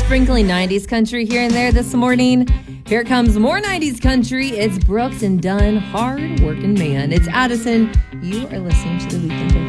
sprinkling 90s country here and there this morning. Here comes more 90s country. It's Brooks and Dunn, Hard Working Man. It's Addison. You are listening to The Weekend